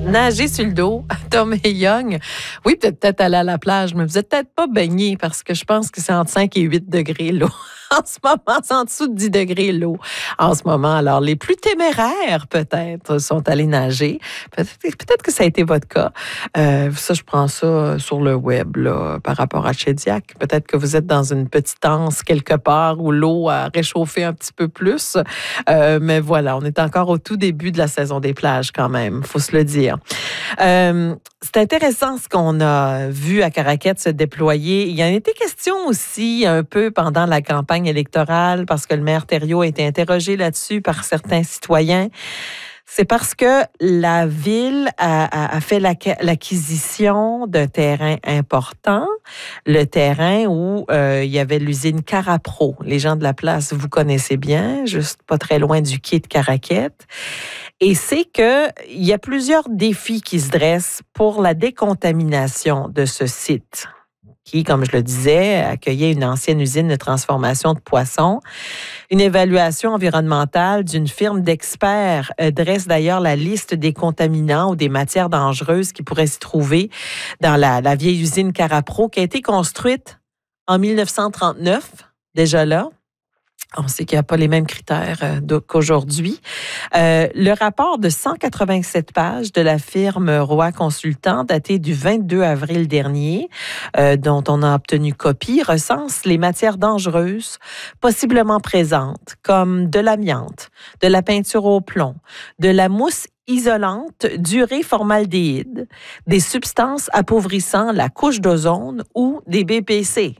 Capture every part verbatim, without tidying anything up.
Nager sur le dos, Tom et Young. Oui, peut-être peut-être aller à la plage, mais vous n'êtes peut-être pas baigné parce que je pense que c'est entre cinq et huit degrés l'eau. En ce moment, c'est en dessous de dix degrés l'eau. En ce moment, alors, les plus téméraires, peut-être, sont allés nager. Peut-être, peut-être que ça a été votre cas. Euh, ça, je prends ça sur le web, là, par rapport à Shediac. Peut-être que vous êtes dans une petite anse quelque part où l'eau a réchauffé un petit peu plus. Euh, mais voilà, on est encore au tout début de la saison des plages quand même, il faut se le dire. Euh, c'est intéressant ce qu'on a vu à Caraquette se déployer. Il y en a été question aussi un peu pendant la campagne électorale parce que le maire Thériault a été interrogé là-dessus par certains citoyens. C'est parce que la ville a, a, a fait l'acquisition d'un terrain important, le terrain où euh, il y avait l'usine Carapro. Les gens de la place, vous connaissez bien, juste pas très loin du quai de Caraquette. Et c'est qu'il y a plusieurs défis qui se dressent pour la décontamination de ce site, qui, comme je le disais, accueillait une ancienne usine de transformation de poissons. Une évaluation environnementale d'une firme d'experts dresse d'ailleurs la liste des contaminants ou des matières dangereuses qui pourraient s'y trouver dans la, la vieille usine Carapro qui a été construite en mille neuf cent trente-neuf, déjà là. On sait qu'il n'y a pas les mêmes critères euh, qu'aujourd'hui. Euh, le rapport de cent quatre-vingt-sept pages de la firme Roy Consultant, daté du vingt-deux avril dernier, euh, dont on a obtenu copie, recense les matières dangereuses possiblement présentes, comme de l'amiante, de la peinture au plomb, de la mousse isolante d'urée formaldéhyde, des substances appauvrissant la couche d'ozone ou des B P C.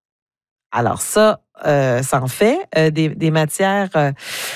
Alors ça, euh, ça en fait euh, des, des matières euh,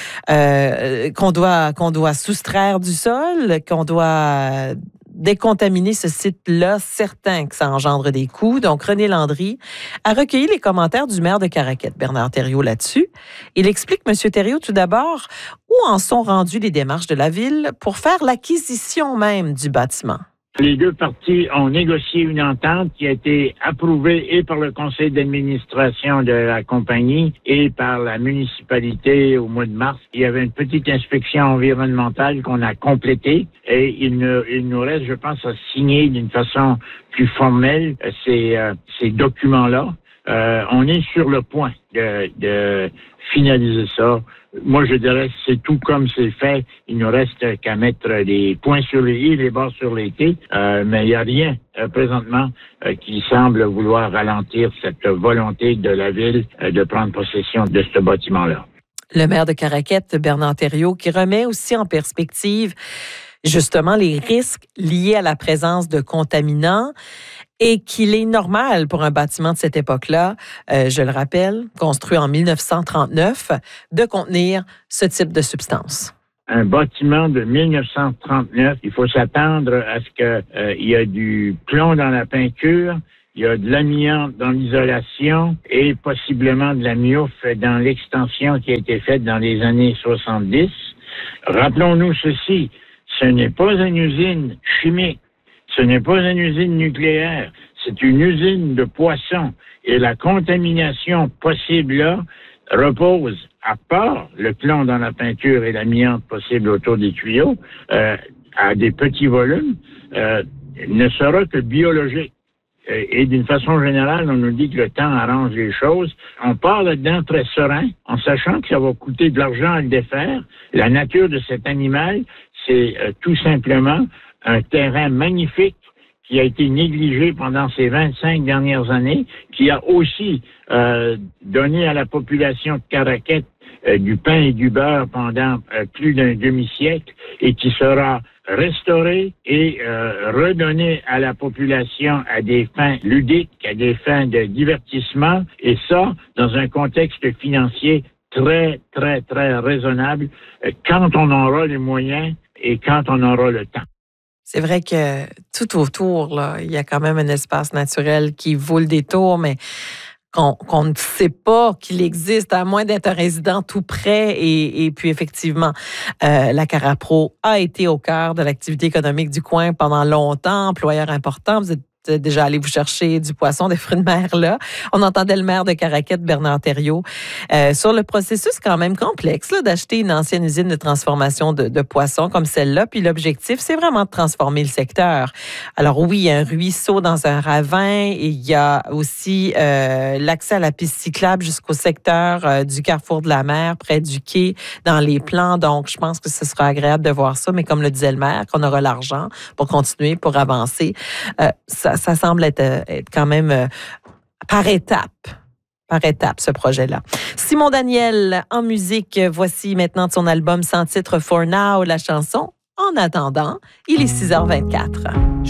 euh, qu'on doit, qu'on doit soustraire du sol, qu'on doit décontaminer ce site-là, certain que ça engendre des coûts. Donc, René Landry a recueilli les commentaires du maire de Caraquette, Bernard Thériault, là-dessus. Il explique, M. Thériault, tout d'abord, où en sont rendues les démarches de la ville pour faire l'acquisition même du bâtiment. Les deux parties ont négocié une entente qui a été approuvée et par le conseil d'administration de la compagnie et par la municipalité au mois de mars. Il y avait une petite inspection environnementale qu'on a complétée et il, ne, il nous reste, je pense, à signer d'une façon plus formelle ces, euh, ces documents-là. Euh, on est sur le point de, de finaliser ça. Moi, je dirais que c'est tout comme c'est fait. Il ne reste qu'à mettre les points sur les i, les barres sur les t. Euh, mais il n'y a rien euh, présentement euh, qui semble vouloir ralentir cette volonté de la ville euh, de prendre possession de ce bâtiment-là. Le maire de Caraquette, Bernard Thériault, qui remet aussi en perspective justement les risques liés à la présence de contaminants et qu'il est normal pour un bâtiment de cette époque-là, euh, je le rappelle, construit en mille neuf cent trente-neuf, de contenir ce type de substance. Un bâtiment de mille neuf cent trente-neuf, il faut s'attendre à ce qu'il euh, y ait du plomb dans la peinture, il y a de l'amiante dans l'isolation et possiblement de la miouffe dans l'extension qui a été faite dans les années soixante-dix. Rappelons-nous ceci, ce n'est pas une usine chimique. Ce n'est pas une usine nucléaire, c'est une usine de poissons. Et la contamination possible là repose, à part le plomb dans la peinture et l'amiante possible autour des tuyaux, euh, à des petits volumes, euh, ne sera que biologique. Et d'une façon générale, on nous dit que le temps arrange les choses. On part là-dedans très serein, en sachant que ça va coûter de l'argent à le défaire. La nature de cet animal, c'est euh, tout simplement un terrain magnifique qui a été négligé pendant ces vingt-cinq dernières années, qui a aussi euh, donné à la population de Caraquette euh, du pain et du beurre pendant euh, plus d'un demi-siècle et qui sera restauré et euh, redonné à la population à des fins ludiques, à des fins de divertissement, et ça, dans un contexte financier très, très, très raisonnable, euh, quand on aura les moyens et quand on aura le temps. C'est vrai que tout autour, là, il y a quand même un espace naturel qui vaut le détour, mais qu'on, qu'on ne sait pas qu'il existe, à moins d'être un résident tout près. Et, et puis, effectivement, euh, la Carapro a été au cœur de l'activité économique du coin pendant longtemps, employeur important. Vous êtes déjà allé vous chercher du poisson, des fruits de mer là. On entendait le maire de Caraquette, Bernard Thériault, euh, sur le processus quand même complexe là, d'acheter une ancienne usine de transformation de, de poissons comme celle-là. Puis l'objectif, c'est vraiment de transformer le secteur. Alors oui, il y a un ruisseau dans un ravin et il y a aussi euh, l'accès à la piste cyclable jusqu'au secteur euh, du carrefour de la mer, près du quai, dans les plans. Donc, je pense que ce sera agréable de voir ça. Mais comme le disait le maire, qu'on aura l'argent pour continuer, pour avancer. Euh, ça, ça semble être, être quand même euh, par étapes. Par étapes, ce projet-là. Simon Daniel, en musique, voici maintenant de son album sans titre For Now, la chanson En attendant. Il est six heures vingt-quatre.